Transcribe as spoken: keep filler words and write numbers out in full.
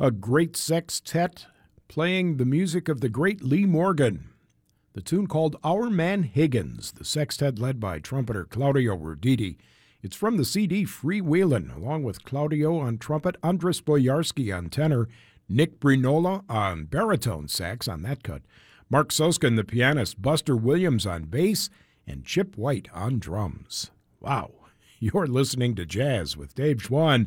A great sextet playing the music of the great Lee Morgan. The tune called Our Man Higgins, the sextet led by trumpeter Claudio Roditi. It's from the C D Freewheelin', along with Claudio on trumpet, Andres Boyarsky on tenor, Nick Brinola on baritone sax on that cut, Mark Soskin, the pianist, Buster Williams on bass, and Chip White on drums. Wow, you're listening to Jazz with Dave Schwann